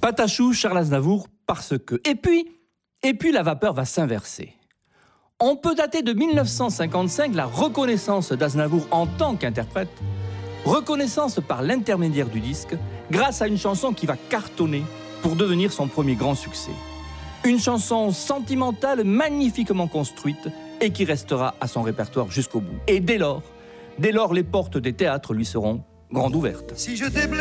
Patachou, Charles Aznavour, parce que. Et puis la vapeur va s'inverser. On peut dater de 1955 la reconnaissance d'Aznavour en tant qu'interprète, reconnaissance par l'intermédiaire du disque, grâce à une chanson qui va cartonner pour devenir son premier grand succès. Une chanson sentimentale, magnifiquement construite et qui restera à son répertoire jusqu'au bout. Et dès lors, les portes des théâtres lui seront grandes ouvertes. Si je t'ai